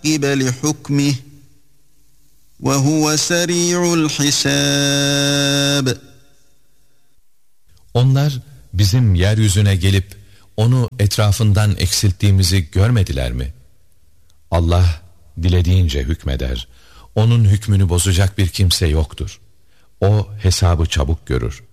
قِبَلِ حُكْمِهِ وَهُوَ سَرِيعُ الْحِسَابِ. Onlar bizim yeryüzüne gelip onu etrafından eksilttiğimizi görmediler mi? Allah dilediğince hükmeder. Onun hükmünü bozacak bir kimse yoktur. O hesabı çabuk görür.